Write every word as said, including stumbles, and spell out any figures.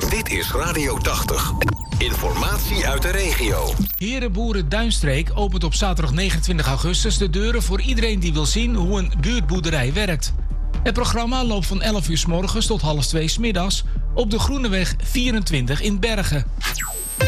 Dit is Radio tachtig. Informatie uit de regio. Herenboeren Duinstreek opent op zaterdag negenentwintig augustus de deuren voor iedereen die wil zien hoe een buurtboerderij werkt. Het programma loopt van elf uur 's morgens tot half twee 's middags op de Groeneweg vierentwintig in Bergen.